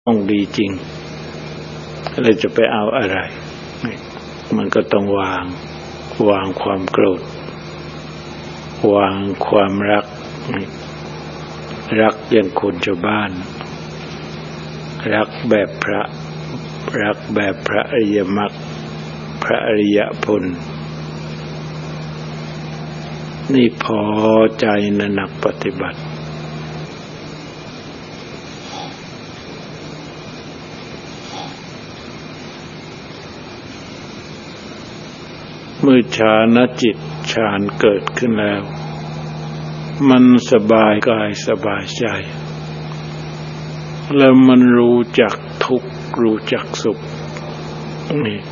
ต้องดีจริงเราจะไปเอาอะไรมันก็ต้องวางความโกรธวางความรักอย่างคนชาวบ้านรักแบบพระรักแบบพระอริยมรรคพระอริยผลนี่พอใจในนักปฏิบัติเมื่อฌานจิตฌานเกิดขึ้นแล้วมันสบายกายสบายใจแล้วมันรู้จักทุกข์รู้จักสุขนี่